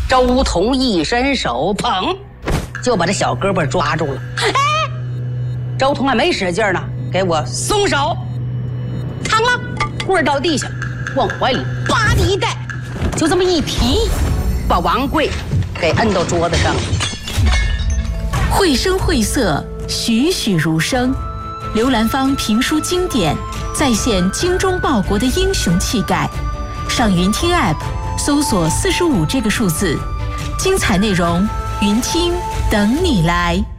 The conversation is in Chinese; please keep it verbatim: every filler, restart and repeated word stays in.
周彤一伸手，砰，就把这小胳膊抓住了。哎，周彤还没使劲呢，给我松手！嘡了，棍儿到地下，往怀里叭的一带，就这么一提，把王贵给摁到桌子上了。 绘声绘色，栩栩如生，刘兰芳评书经典，再现精忠报国的英雄气概。上云听 App 搜索四十五这个数字，精彩内容，云听等你来。